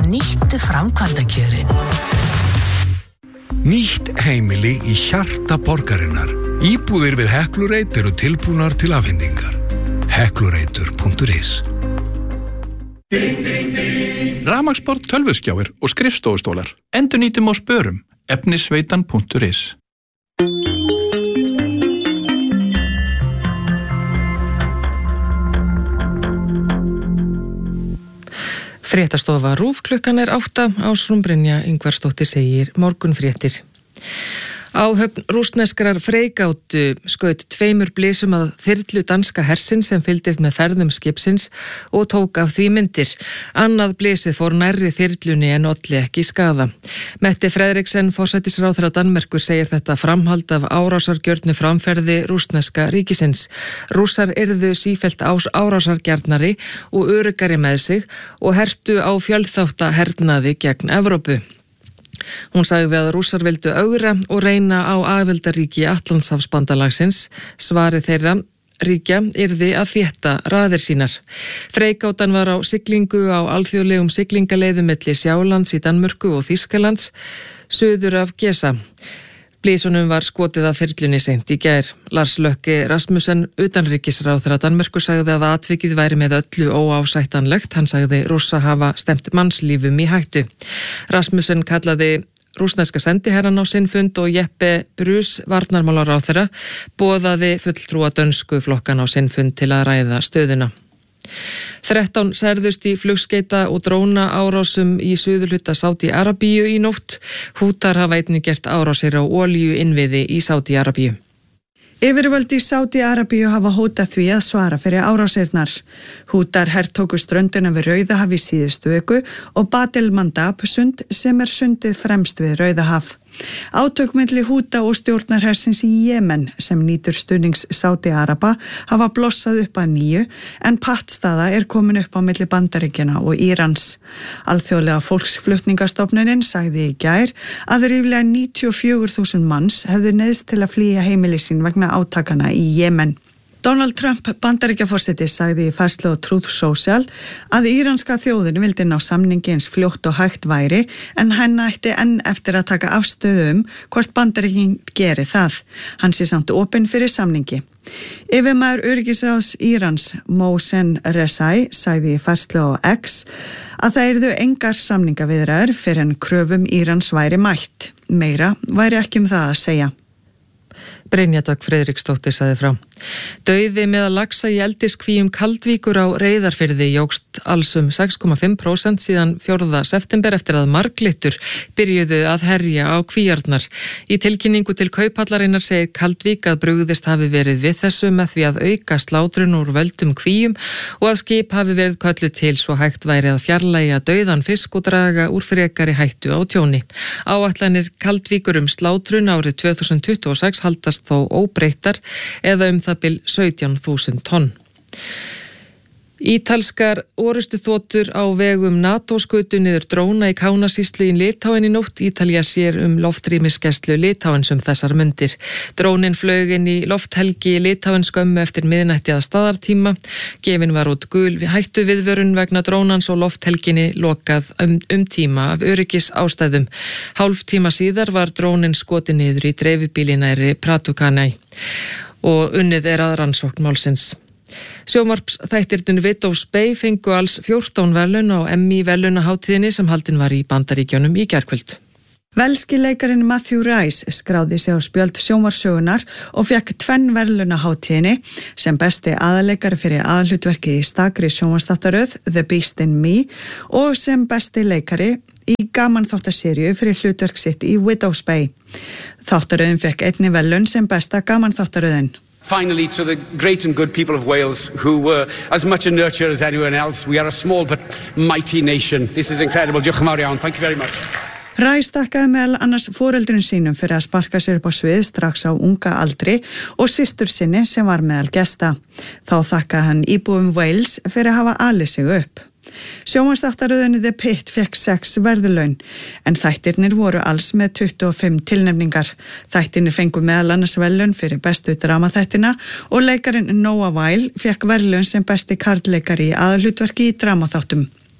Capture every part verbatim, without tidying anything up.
nýttu framkvæmdakjörin. Nýtt heimili í hjarta borgarinnar. Íbúðir við Heklureitur eru tilbúnar til afhendingar. heklureitur punktur is Rafmagnsborð, tölvuskjáir og skrifstofustólar. Endurnýtum og spörum. efnisveitan punktur is Fréttastofa RÚV klukkan er átta, Ásrún Brynja Ingvarsdóttir segir morgunfréttir. Áhöfn rússneskrar Freygátu skaut tveimur blysum að þyrlu danska hersins sem fylgdist með ferðum skipsins og tók af því myndir. Annað blysið fór nærri þyrlunni en olli ekki skaða. Mette Frederiksen, forsætisráðherra Danmerkur, segir þetta framhald af árásargjörnu framferði rússneska ríkisins. Rússar yrðu sífellt ás árásargjarnari og öruggari með sig og hertu á fjölþátta hernaði gegn Evrópu. Hún sagði að Rússar vildu ögra og reyna á aðildarríki Atlantshafsbandalagsins. Svari þeirra ríkja yrði að þétta raðir sínar. Freygátan var á siglingu á alþjóðlegum siglingaleiðum milli Sjálands í Danmörku og Þýskalands, suður af Gesa. Blísunum var skotið af þyrlunni seint í gær. Lars Løkke Rasmussen, utanríkisráðherra Danmerkur, sagði að atvikið væri með öllu óásættanlegt. Hann sagði Rússa hafa stemt mannslífum í hættu. Rasmussen kallaði rússneska sendiherran á sinn fund og Jeppe Bruus, varnarmálaráðherra, boðaði fulltrúa dönsku flokkan á sinn fund til að ræða stöðuna. þrettán særðust í flugskeita og dróna árásum í suðurhluta Sádi-Arabíu í nótt. Hútar hafa einnig gert árásir á olíu innviði í Sádi-Arabíu. Yfirvöld í Sádi-Arabíu hafa hótað því að svara fyrir árásirnar. Hútar hertóku ströndina við Rauðahaf í síðustu viku og Bab el-Mandab sund sem er sundið fremst við Rauðahaf. Átök milli Húta og stjórnarhersins í Jemen sem nýtur stuðnings Sádi-Araba hafa blossað upp að nýju en pattstaða er komin upp á milli Bandaríkjanna og Írans. Alþjóðlega fólksflutningastofnunin sagði í gær að ríflega níutíu og fjögur þúsund manns hefðu neyðst til að flýja heimili sín vegna átakana í Jemen. Donald Trump, Bandaríkjaforseti, sagði í færslu á Truth Social að íranska þjóðin vildi ná samningi eins fljótt og hægt væri en hann ætti enn eftir að taka afstöðu um hvort Bandaríkin geri það. Hann sé samt opinn fyrir samningi. Yfirmaður öryggisráðs Írans, Mohsen Rezai, sagði í færslu á X að það yrðu engar samningaviðræður fyrir en kröfum Írans væri mætt. Meira væri ekki um það að segja. Brynja Dögg Friðriksdóttir sagði frá. Dauði með að laxa í eldiskvíum Kaldvíkur á Reyðarfirði jókst alls um sex komma fimm prósent síðan fjórða september eftir að marglittur byrjuðu að herja á kvíarnar. Í tilkynningu til Kauphallarinnar segir Kaldvík að brugðist hafi verið við þessu með því að auka slátrun úr völdum kvíum og að skip hafi verið kölluð til svo hægt væri að fjarlægja dauðan fisk og draga úr frekari hættu á tjóni. Áætlanir Kaldvíkur um slátrun árið tvö þúsund tuttugu og sex haldast þó óbreyttar eða um það bil sautján þúsund tonn. Ítalskar orustuþotur á vegum NATO skutu niður dróna í Kánasýslu í Litáen í nótt. Ítalía sér um loftrýmisgæslu Litáens um þessar mundir. Drónin flaug inn í lofthelgi Litáen skömmu eftir miðnætti að staðartíma. Gefin var út gul hættu viðvörun vegna drónans og lofthelginni lokað um, um tíma af öryggis ástæðum. Hálf tíma síðar var drónin skotið niður í dreifibíli nærri Pratukanei og unnið er að rannsókn málsins. Sjónvarpsþættirnir Widow's Bay fengu alls fjórtán verðlaun á Emmy verðlaunahátíðinni sem haldin var í Bandaríkjunum í gærkvöld. Velski leikarinn Matthew Rice skráði sig á spjöld sjónvarpssögunnar og fekk tvenn verðlaunahátíðinni sem besti aðaleikari fyrir aðalhlutverkið í stakri sjónvarpsþáttaröð The Beast in Me og sem besti leikari í gamanþáttaseríu fyrir hlutverk sitt í Widow's Bay. Þáttaröðin fekk einnig verðlaun sem besta gamanþáttaröðin. Finally, to the great and good people of Wales, who were as much a nurture as anyone else. We are a small but mighty nation. This is incredible. Diolch yn fawr iawn. Thank you very much. Rice þakkaði meðal annars foreldrun sínum fyrir að sparka sér upp á svið strax á unga aldri og systur sinni sem var meðal gesta. Þá þakkaði hann íbúum Wales fyrir að hafa alið sig upp. Sjónvarpsþáttaröðinni The Pit fekk sex verðlaun, en þættirnir voru alls með tuttugu og fimm tilnefningar. Þættirnir fengu meðal annars verðlaun fyrir bestu dramaþættina og leikarinn Noah Weil fekk verðlaun sem besti karlleikari í aðalhlutverki í dramaþáttum.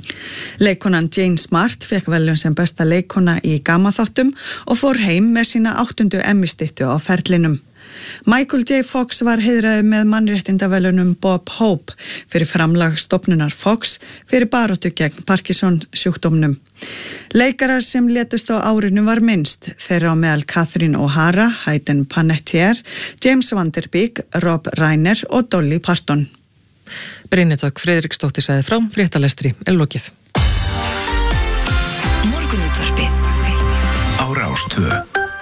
Leikonan Jane Smart fekk verðlaun sem besta leikona í gamaþáttum og fór heim með sína áttundu Emmy-styttu á ferlinum. Michael J. Fox var heiðraður með mannréttindaverðlaunum Bob Hope fyrir framlag stofnunar Fox fyrir baráttu gegn Parkinson sjúkdómnum. Leikarar sem létust á árinu var minnst, þeirra á meðal Catherine O'Hara, Hayden Panettiere, James Van Der Beek, Rob Reiner og Dolly Parton. Brynjadögg Friðriksdóttir sagði frá, fréttalestri er lokið. Morgunútvarpið á Rás tvö.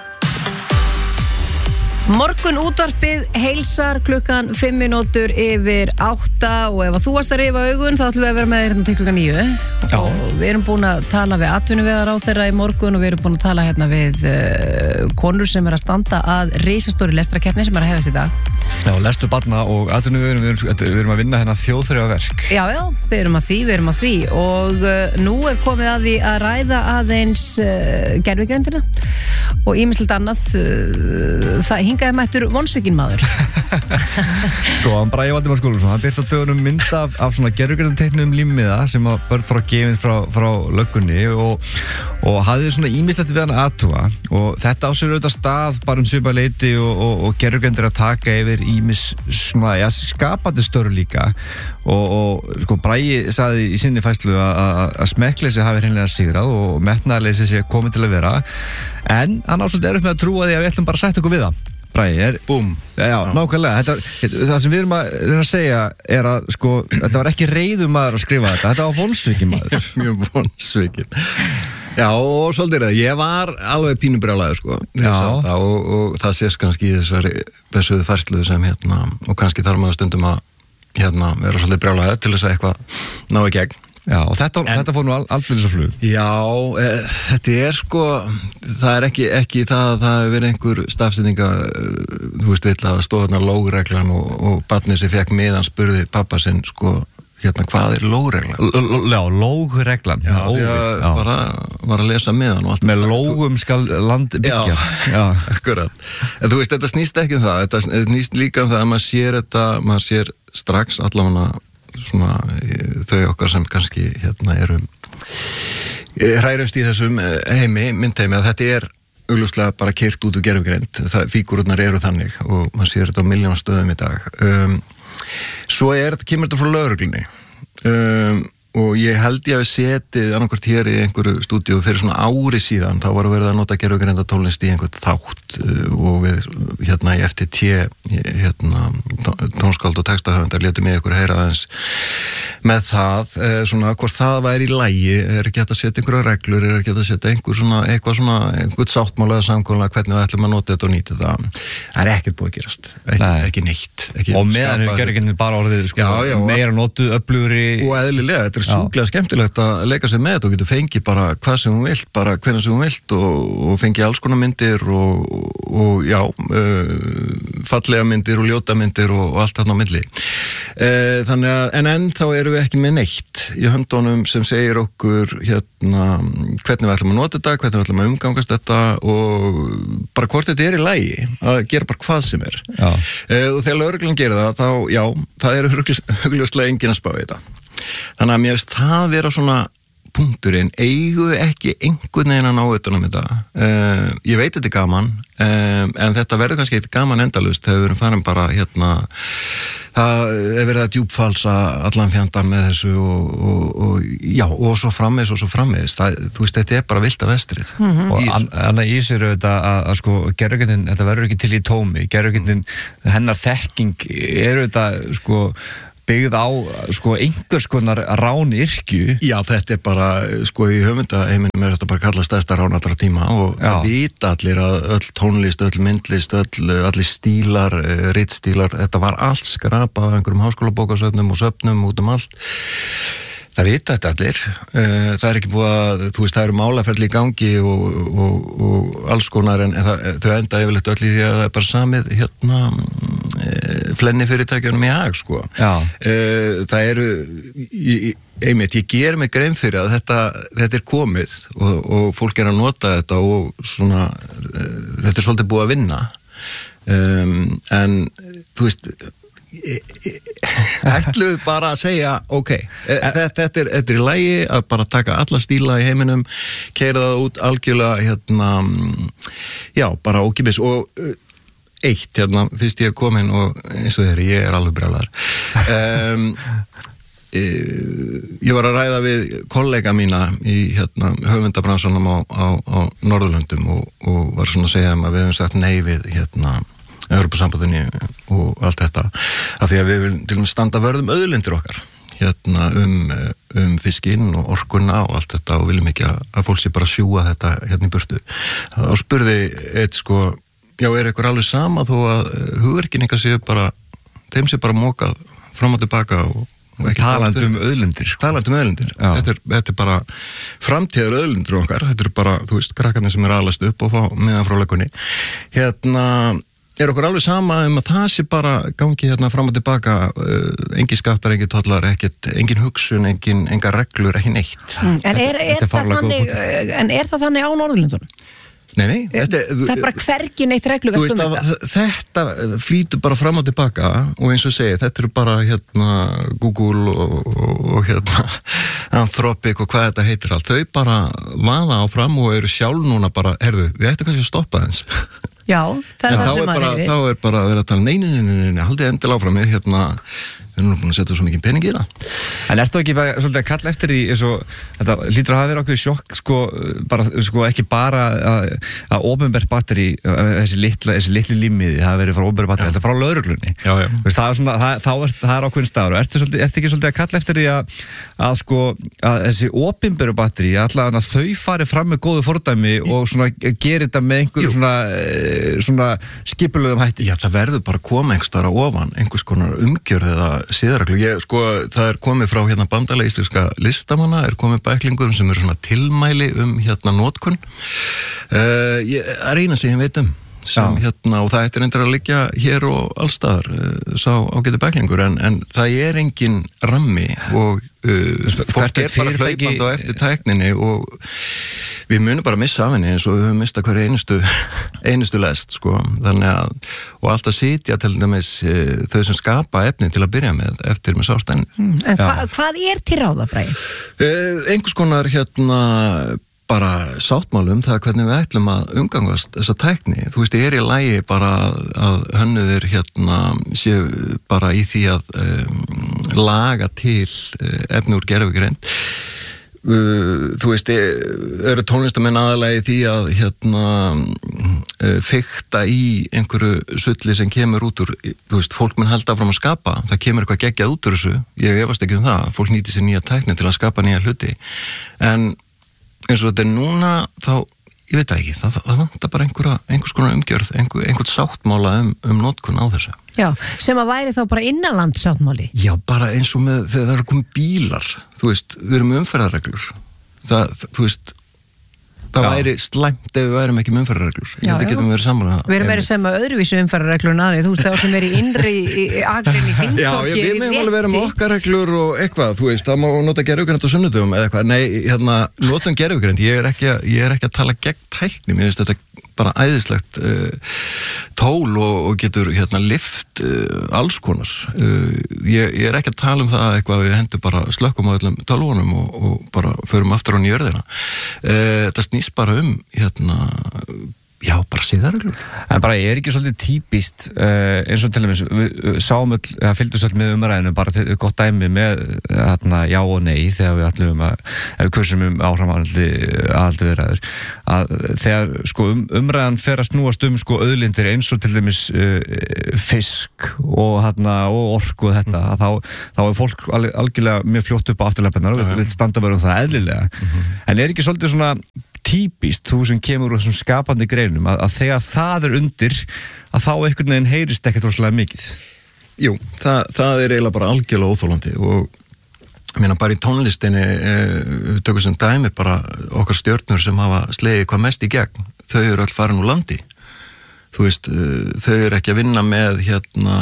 Morgun útvarpið heilsar klukkan fimm mínútur yfir átta og ef að þú varst að rifa augun þá ætlum við að vera með hérna til klukkan níu og við erum búin að tala við atvinnuvegar á þeirra í morgun og við erum búin að tala hérna við uh, konur sem er að standa að risastóri lestrakeppni sem er að hefast í dag. Já, lestur barna og atvinnuvegar, við, við erum að vinna hérna þjóðþrifaverk. Já, já, við erum að því, við erum að því og uh, nú er komið að því að ræða aðeins uh, gervigrindina og ýmislegt annað uh, það hingaði mættur vonsvikinn maður. Sko, hann Bragi Valdimar Skúlason, hann byrti á dögunum mynd af, af svona gervigrindteiknum límmiða sem að börn frá gefin frá, frá löggunni og, og hafði svona ýmislegt við hann aðtúa og þetta á sér auðvitað stað bara um svipað leyti og, og, og gervigrindir að taka yfir ýmis svona, já, skapandi störf líka og, og sko, Bragi sagði í sinni fæslu að smekkleysi hafi hreinlega sigrað og metnaðarleysi sé komið til að vera en hann ásvöldi erfitt með að trúa því að við ætlum bara að sætta okkur við það. Bragi er búm, já, já, nákvæmlega þetta, það sem við erum að, að segja er að sko, þetta var ekki reiður maður að skrifa þetta, þetta var vonsvikinn maður. Mjög vonsvikinn. Já, og svolítið það, ég var alveg pínubrjálæður sko og, og það sést kannski í þessari blessuðu færslu sem hérna og kannski þarf maður stundum að hérna vera svolítið brjálæður til þess að eitthvað ná í gegn. Já, og þetta, en, þetta fór nú aldrei þess að flug. Já, e, þetta er sko, það er ekki, ekki það að það hefur verið einhver stafsendinga, þú veist, vill að stóða þarna lógreglan og, og barnið sem fekk miðan spurði pappa sinn, sko, hérna, hvað er lógreglan? Já, lógreglan. Já, því að bara var að lesa miðan og allt. Með lógum skal land byggja. Já, já, akkurat. En þú veist, þetta snýst ekki um það, þetta snýst líka um það að maður sér þetta, maður sér strax allavega svona þau okkar sem kannski hérna eru hrærumst í þessum heimi, myndheimi að þetta er augljóslega bara keyrt út úr gervigreind, fígúrurnar eru þannig og maður sér þetta á milljón stöðum í dag um, svo er þetta, kemur þetta frá lögreglunni um, og ég held ég að við setið annarkvort hér í einhverju stúdíu fyrir svona ári síðan, þá var að verið að nota gervigreinda tónlist í einhvern þátt og við hérna í F T T hérna tónskáld og textahöfundar létum með ykkur heyra aðeins með það, svona hvort það væri í lagi, er ekki hægt að setja einhverja reglur, er ekki hægt að setja einhver svona eitthvað svona, einhvern sáttmála eða samkvæmlega hvernig við ætlum að nota þetta og nýta þetta það er ekkert búið að gerast, ekki, Nei. ekki neitt ekki og meðan er gervigrindin bara orðið sko, já, já, meira notuð, öflugri og eðlilega, þetta er sjúklega skemmtilegt að leika sér með þetta og getur fengið bara hvað sem hún vilt, bara hvernig sem hún vilt og, og fengið alls konar myndir og, og já, uh, fallega myndir og ljóta myndir og, og allt þarna á milli. Uh, þannig að, en enn þá erum við ekki með neitt í höndunum sem segir okkur hérna hvernig við ætlum að nota þetta, hvernig við ætlum að umgangast þetta og bara hvort þetta er í lagi að gera bara hvað sem er. Uh, og þegar lögreglan gerir það, þá já, það eru hugljóslega enginn að spá í þetta. Þannig að mér veist það vera svona punkturinn, eigu ekki einhvern veginn að ná utan um þetta uh, ég veit þetta er gaman um, en þetta verður kannski eitthvað gaman endalust þegar við erum farin bara hérna það er verið að djúpfalsa allan fjandan með þessu og, og, og já, og svo frammeðis og svo frammeðis það, þú veist, þetta er bara vilt af vestrið mm-hmm. og an, annað í sér auðvitað að, að sko gervigrindin, þetta verður ekki til í tómi gervigrindin, hennar þekking er auðvitað sko byggð á sko einhvers konar rányrkju. Já, þetta er bara sko í höfundaheiminum er þetta bara kallað stærsta rán allra tíma og Já. Það vita allir að öll tónlist, öll myndlist, öll, allir stílar, ritstílar, þetta var allt skrapað af einhverjum háskólabókasöfnum og söfnum út um allt. Það vita þetta allir, það er ekki búið að, þú veist, það eru málaferli í gangi og, og, og alls konar en það, þau enda yfirleitt öll í því að það er bara samið hérna flenni fyrirtækjunum í hag, sko. Já. Það eru, ég, einmitt, ég ger mig grein fyrir að þetta, þetta er komið og, og fólk er að nota þetta og svona, þetta er svolítið búið að vinna, um, en þú veist, ætlum við bara að segja ok, þetta, þetta, er, þetta er í lagi að bara taka alla stíla í heiminum, keyra það út algjörlega hérna, já, bara ókipis og eitt, hérna, fyrst ég kom inn og eins og þeirri, ég er alveg brjálaður um, e, ég var að ræða við kollega mína í hérna, höfundabransanum á, á, á Norðurlöndum og, og var svona að segja um að við höfum sagt nei við hérna Evrópusambandinu og allt þetta af því að við viljum til og með standa vörðum auðlindir okkar hérna um, um fiskinn og orkuna og allt þetta og viljum ekki að, að fólk sé bara sjúga þetta hérna í burtu og spurði eitt sko já, er ykkur alveg sama þó að hugverkin eitthvað séu bara, þeim sé bara mókað fram og tilbaka og, og ekki talandi um auðlindir sko. talandi um auðlindir þetta er, þetta er bara framtíðar auðlindir okkar þetta er bara, þú veist, krakkarnir sem er aðlæst upp og fá miðan frá leikunni hérna, er okkur alveg sama um að það sé bara gangi hérna fram og tilbaka uh, engin skattar, engin tollar, ekkit engin hugsun, engin, enga reglur, ekki neitt mm. en, er, er það þannig, en er það þannig á Norðurlöndunum? Nei, nei, þetta, það er bara hvergi neitt regluverk um þetta. Þetta flýtur bara fram og tilbaka og eins og segi, þetta eru bara hérna Google og, og, og hérna Anthropic og hvað þetta heitir allt, þau bara vaða áfram og eru sjálf núna bara, herðu, við ættum kannski að stoppa þess. Já, það er það sem maður er. Þá er bara að vera að tala, nei, nei, nei, nei, nei, haldið endil áfram með hérna, við erum búin að setja svo mikið pening í það. En ertu ekki bara svolítið að kalla eftir því, eins og þetta hlýtur að hafa verið okkur sjokk, sko, bara, sko, ekki bara að, að opinbert batteri, þessi litla, þessi litli límiði, það hafa verið frá opinbert batteri, þetta frá lögreglunni. Já, já. Veist, það er svona, það, þá er, það er ákveðin staður og ertu, svolítið, ertu ekki svolítið að kalla eftir því að, að sko, að þessi opinberu batteri, allavega að þau fari fram með góðu fordæmi og svona geri þetta með einhverju svona, svona skipulögum hætti. Já, það verður bara að koma einhvers staðar á ofan, einhvers konar umgjörð eða siðareglu. Ég, sko, það er komið frá hérna bandalega íslenska listamanna, er komið bæklingur sem eru svona tilmæli um hérna notkun. Uh, ég er eina sem ég veit um, sem Já. hérna, og það eftir endur að liggja hér og allstaðar, uh, sá ágæti bæklingur, en, en það er engin rammi og uh, fólk er bara hlaupandi á eftir tækninni og við munum bara missa af henni eins og við höfum mistað hverju einustu, einustu lest, sko, þannig að, og alltaf sitja til dæmis uh, þau sem skapa efni til að byrja með eftir með sárt enni. Mm, en hva, hvað er til ráða, Bragi? Uh, einhvers konar, hérna, bara sáttmálum það hvernig við ætlum að umgangast þessa tækni. Þú veist, ég er í lagi bara að hönnuðir, hérna, séu bara í því að um, laga til uh, efni úr gervigreind. Uh, þú veist, eru tónlistamenn aðalega í því að hérna uh, fikta í einhverju sulli sem kemur út úr, þú veist, fólk mun halda áfram að skapa, það kemur eitthvað geggjað út úr þessu, ég efast ekki um það, fólk nýtir sér nýja tækni til að skapa nýja hluti, en eins og þetta er núna, þá ég veit það ekki, það, það vantar bara einhverja, einhvers konar umgjörð, einhver, einhvern sáttmála um, um notkun á þessu. Já, sem að væri þá bara innanlands sáttmáli? Já, bara eins og með, þegar það eru komið bílar, þú veist, við erum með umferðarreglur, það, þú veist, það já. Væri slæmt ef við værum ekki með umferðarreglur, ég held að getum verið sammála það. Við erum verið sem að öðruvísu umferðarreglur en aðri, þú veist, það sem verið innri í agrinni hringtorki. Já, ég, við meðum alveg vera með okkar reglur og eitthvað, þú veist, það má nota gervigreind á sunnudöfum eða eitthvað, nei, hérna, notum gervigreind, ég er ekki, ég er ekki að tala gegn tækni, mér finnst þetta bara æðislegt uh, tól og, og getur hérna lift uh, alls konar. Uh, ég, ég er ekki að tala um það eitthvað að við hendum bara slökkum á öllum tölvunum og, og bara förum aftur á njörðina. Uh, þetta snýst bara um hérna já, bara siðareglur. En bara ég er ekki svolítið típist uh, eins og til dæmis, við sáum öll, það fylgdust öll með umræðinu, bara til, gott dæmi með hérna, já og nei þegar við ætlum að, ef við kursum um áframhaldi aðhaldi viðræður, að þegar sko um, umræðan fer að snúast um sko auðlindir eins og til dæmis uh, fisk og hérna og orku og þetta, að þá, þá er fólk alg, algjörlega mjög fljótt upp á afturleppunar og við, við standa verðum það eðlilega. Mm-hmm. En er ekki svolítið svona típist, þú sem kemur úr þessum skapandi greinum, að, að þegar það er undir að þá einhvern veginn heyrist ekkert rosalega mikið? Jú, það, það er eiginlega bara algjörlega óþólandi og ég meina bara í tónlistinni við tökum sem dæmi bara okkar stjörnur sem hafa slegið hvað mest í gegn, þau eru öll farin úr landi. Þú veist, þau eru ekki að vinna með hérna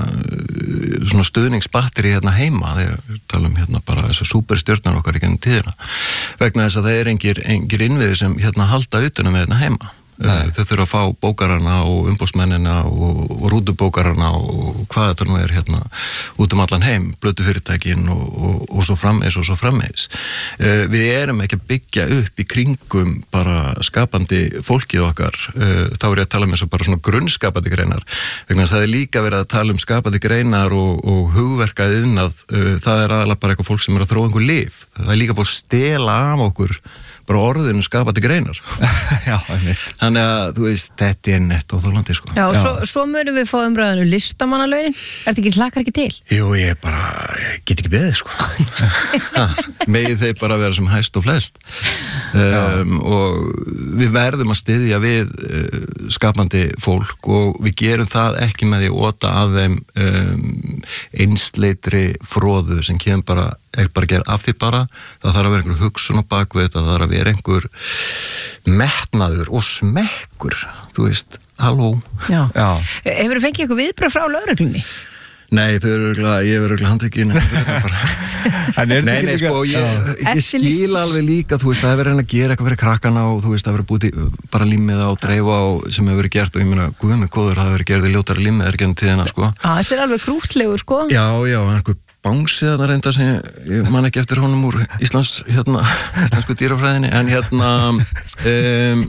svona stuðningsbatteri hérna heima, þegar tala um hérna bara þessar superstjörnur okkar í gennum tíðina, vegna þess að það er engir, engir innviðir sem hérna halda utanum með hérna heima. Nei. Þau þurfa að fá bókarana og umbóðsmennina og, og rútubókarana og hvað þetta nú er hérna út um allan heim, blötufyrirtækin og, og, og svo frammeins og svo frammeins. Uh, við erum ekki að byggja upp í kringum bara skapandi fólkið okkar. Uh, þá er ég að tala um eins og bara svona grunnskapandi greinar. Vegna þess að það er líka verið að tala um skapandi greinar og, og hugverkað iðnað. Uh, það er aðalega bara eitthvað fólk sem er að þróa einhver líf. Það er líka búið að stela af okkur bara orðinu skapandi greinar. Já, einmitt. Þannig að, þú veist, þetta er nett og þólandi, sko. Já, og svo, svo munum við fá umræðinu listamannalaunin. Er þetta ekki, hlakkar ekki til? Jú, ég bara, ég get ekki beðið, sko. Megið þeir bara vera sem hæst og flest. Um, og við verðum að styðja við uh, skapandi fólk og við gerum það ekki með því að óta að þeim um, einsleitri fróðu sem kemur bara er bara að gera af því bara, það þarf að vera einhver hugsun á bakvið, það þarf að vera einhver metnaður og smekkur, þú veist, halló. Já. Já. Hefur þið fengið eitthvað viðbröð frá lögreglunni? Nei, þau eru örugglega, ég verður örugglega handtekinn. Nei, nei, sko, ég, ég skil alveg líka, þú veist, það hefur reyna að gera eitthvað fyrir krakkana og þú veist, það hefur búið bara límiða og dreifa og sem hefur verið gert og ég meina, guð mig góður, það hefur verið gerðið ljótara límiðar gennum tíðina, sko. Á, þessi er alveg krútlegur, sko. Já, já, einhver bángsið þarna reynda sem ég, ég man ekki eftir honum úr Íslands, hérna, íslensku dýrafræðinni, en hérna um,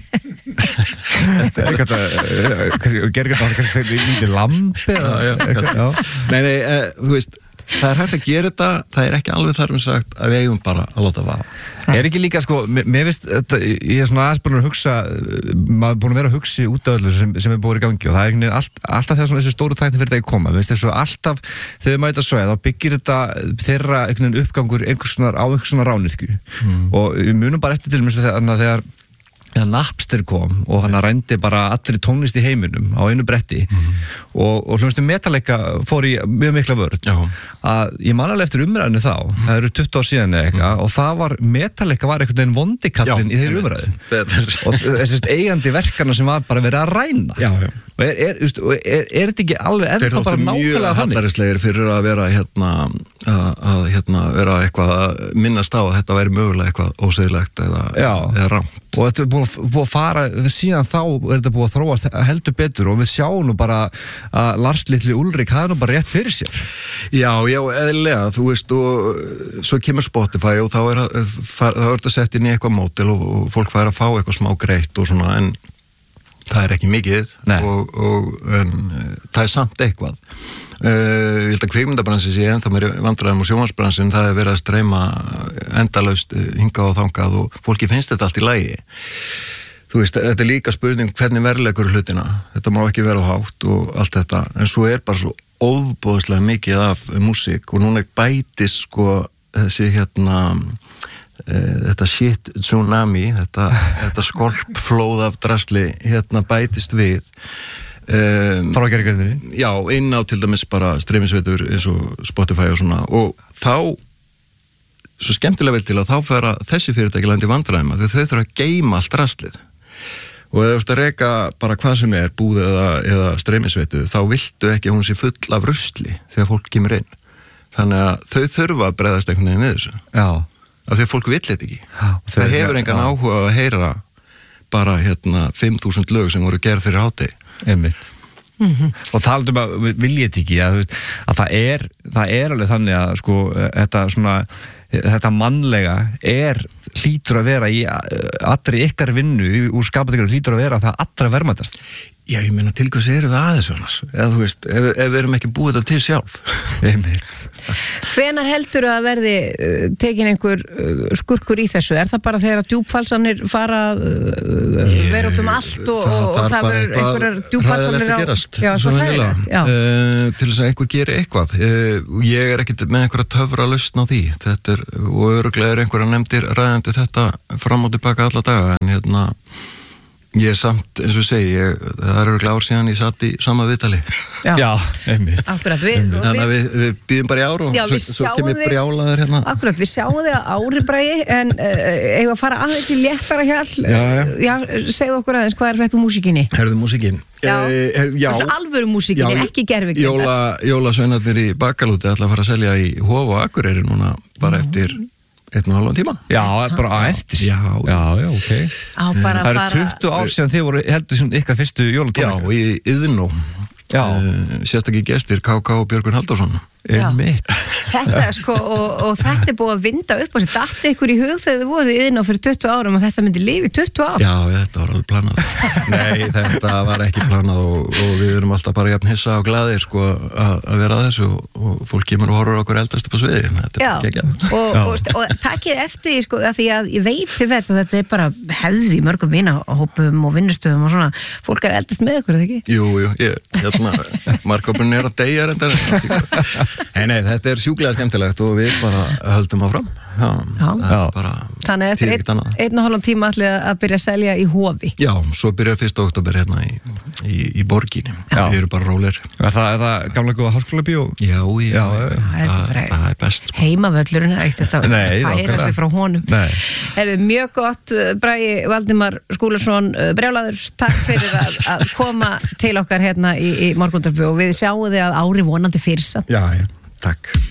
þetta er eitthvað að gera eitthvað í lampi eða Nei, nei, e, þú veist, það er hægt að gera þetta, það er ekki alveg þar um sagt að við eigum bara að láta vaða. Er ekki líka, sko, mér finnst, ég er svona aðeins búin að hugsa, maður er búin að vera að hugsa út af öllu sem, sem er búin í gangi og það er einhvern veginn allt, alltaf þegar svona þessu stóru tækni fyrir það að koma, mér finnst þessu alltaf, þegar við mæta sveið, þá byggir þetta þeirra einhvern veginn uppgangur einhvers svona, á einhvers svona ránirkju mm. og við munum bara eftir til mér þegar, þegar þegar Napster kom og hann rændi bara allir tónlist í heiminum á einu bretti mm. og, og hljómsveitin Metallica fór í mjög mikla vörn Já. Að ég man alveg eftir umræðinu þá mm. það eru tuttugu ár síðan eitthvað mm. og það var Metallica var einhvern veginn vondikallinn í þeirri umræðu og þessi eigandi verkana sem var bara verið að ræna Já, já. og er, er, er, er, er þetta ekki alveg ennþá bara nákvæmlega þannig? Þeir þóttu mjög hallarislegir fyrir að vera hérna, að, að hérna, vera eitthvað að minnast á að þetta væri mögulega eitthvað ósegilegt eða, eða rámt og þetta er búið, búið að fara síðan þá er þetta búið að þróast heldur betur og við sjáum nú bara að Lars litli Ulrik það er nú bara rétt fyrir sér Já, já, eðlilega, þú veist og svo kemur Spotify og þá er þetta sett inn í eitthvað mótil og, og fólk fær að fá eitthvað smá greitt og svona en það er ekki mikið og, og en, það er samt eitthvað uh, ég held að kvikmyndabransin sé ennþá mér vandræðum og sjónvarsbransin það er verið að streyma endalaust hingað og þangað og fólki finnst þetta allt í lagi þú veist, þetta er líka spurning hvernig verðleikur hlutina, þetta má ekki vera á hátt og allt þetta, en svo er bara svo ofboðslega mikið af músík og núna bætis sko þessi hérna þetta shit tsunami þetta, þetta skolpflóð af drasli hérna bætist við um, frá gerðinni já, inn á til dæmis bara streymisveitur eins og Spotify og svona og þá svo skemmtilega vel til að þá færa þessi fyrirtæki landi vandræðum að þau þurfa að geyma allt draslið og ef þú ert að reka bara hvað sem er búð eða, eða streymisveitu þá viltu ekki að hún sé full af rusli þegar fólk kemur inn þannig að þau þurfa að bregðast einhvern veginn við þessu já af því að fólk vill þetta ekki. Það hefur engan áhuga að heyra bara hérna fimm þúsund lög sem voru gerð fyrir hádegi. Einmitt. Mm-hmm. Og talaðum að vilja þetta ekki að, að það er það er alveg þannig að sko þetta svona þetta mannlega er hlýtur að vera í allri ykkar vinnu úr skapandi hlýtur að vera það allra verðmætast. Já, ég meina til hvers erum við aðeins svona eða þú veist, ef, ef við erum ekki búið þetta til sjálf Hvenær heldur að verði uh, tekin einhver uh, skurkur í þessu? Er það bara þegar að djúpfalsanir fara uh, yeah, vera út um allt og það, og, og það verður einhverjar djúpfalsanir á gerast, já, svo hræðilegt uh, til þess að einhver geri eitthvað uh, ég er ekkit með einhverja töfra lausn á því þetta er, og örugglega er einhverja nefndir ræðandi þetta fram og tilbaka alla daga en hérna ég er samt, eins og ég segi, ég, það er örugglega ár síðan ég satt í sama viðtali. Já, Já einmitt. Akkurat, við... Þannig að við, við býðum bara í ár og Já, svo, svo kemur brjálaður hérna. Akkurat, við sjáum þig að ári bræði, en uh, eigum að fara aðeins í léttara hjall. Já, já. Já, segðu okkur aðeins, hvað er þetta músíkinni? Herðu músíkin. Já, uh, her, já. alvöru músíkinni, ekki gervigindar. Jóla, jólasveinarnir í Bakalúti ætla að fara að selja í Hof og Akureyri núna, bara eftir... einn og halvan tíma. Já, bara á eftir. Já, já, já, ok. Á bara Það eru fara- tuttugu ár síðan þið voru heldur sem ykkar fyrstu jólatónleika. Já, í Iðnó. Já. Uh, sérstakki gestir K K og Björgun Halldórsson. Já. Einmitt. Þetta er sko, og, og þetta er búið að vinda upp og þetta datti ykkur í hug þegar þið voruð inn á fyrir tuttugu árum og þetta myndi lifi tuttugu ár. Já, þetta var alveg planað. Nei, þetta var ekki planað og, og við erum alltaf bara jafn hissa og glaðir sko að að vera að þessu og, og fólk kemur og horfur okkur eldast upp á sviði. Þetta Já, er geggjað. og, og, og takkið eftir því, sko, að því að ég veit til þess að þetta er bara hefði í mörgum vinahópum og vinnustöðum og svona, fólk er eldast með ykkur, eða ekki? Jú, jú, ég, hérna, markkópurinn er að deyja reyndar. Nei, nei, þetta er sjúklega skemmtilegt og við bara höldum áfram. Já, Já. það er bara Þannig að þýðir ekkert eftir einn, annað. einn og hálfum tíma ætlið að byrja að selja í Hofi. Já, svo byrjar fyrsta október hérna í, í, í borginni. Já. Við erum bara rólegir. Er það, er það gamla góða háskólabíó? Já, já, Já, já, það er það, bara- það er best. Sko. Heimavöllurinn er ekkert þetta Nei, færa nákvæmlega. sig frá honum. Nei. Herðu, mjög gott, Bragi Valdimar Skúlason, brjálaður, takk fyrir að, að koma til okkar hérna í, í Morgunútvarpið og við sjáum þið að ári vonandi fyrsa. Já, já, takk.